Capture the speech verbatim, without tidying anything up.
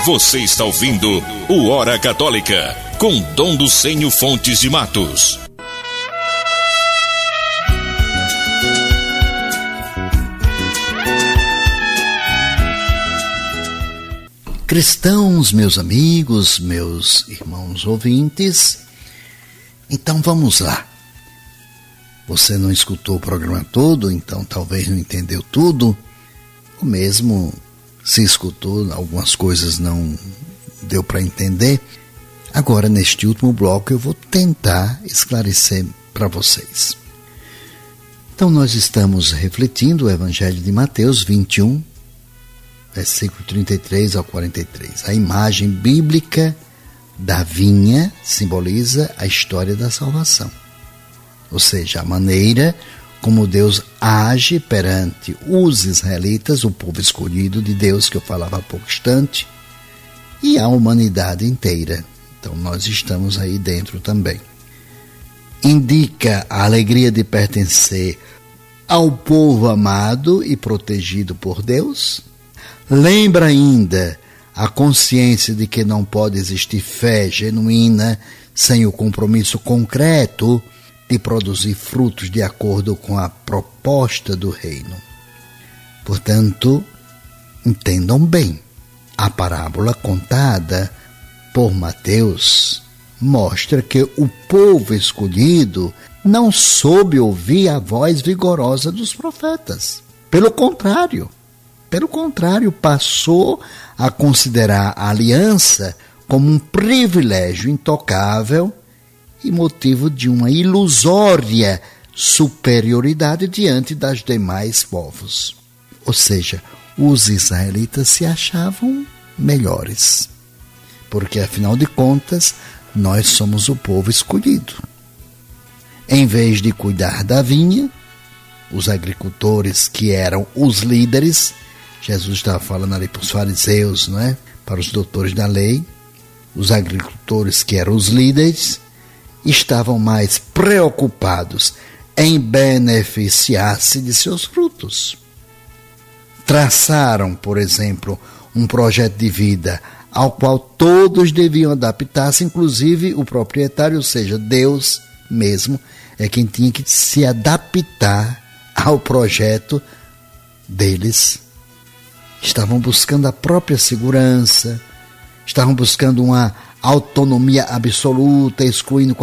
Você está ouvindo o Hora Católica, com Dom Ducenho Fontes de Matos. Cristãos, meus amigos, meus irmãos ouvintes, então vamos lá. Você não escutou o programa todo, então talvez não entendeu tudo, ou mesmo se escutou, algumas coisas não deu para entender. Agora, neste último bloco, eu vou tentar esclarecer para vocês. Então, nós estamos refletindo o Evangelho de Mateus vinte e um, versículo trinta e três ao quarenta e três. A imagem bíblica da vinha simboliza a história da salvação. Ou seja, a maneira como Deus age perante os israelitas, o povo escolhido de Deus, que eu falava há pouco instante, e a humanidade inteira. Então nós estamos aí dentro também. Indica a alegria de pertencer ao povo amado e protegido por Deus. Lembra ainda a consciência de que não pode existir fé genuína sem o compromisso concreto de produzir frutos de acordo com a proposta do reino. Portanto, entendam bem, a parábola contada por Mateus mostra que o povo escolhido não soube ouvir a voz vigorosa dos profetas. Pelo contrário, pelo contrário, passou a considerar a aliança como um privilégio intocável e motivo de uma ilusória superioridade diante das demais povos. Ou seja, os israelitas se achavam melhores, porque afinal de contas, nós somos o povo escolhido. Em vez de cuidar da vinha, os agricultores que eram os líderes, Jesus estava falando ali para os fariseus, não é? Para os doutores da lei, os agricultores que eram os líderes, estavam mais preocupados em beneficiar-se de seus frutos. Traçaram, por exemplo, um projeto de vida ao qual todos deviam adaptar-se, inclusive o proprietário, ou seja, Deus mesmo, é quem tinha que se adaptar ao projeto deles. Estavam buscando a própria segurança, estavam buscando uma autonomia absoluta, excluindo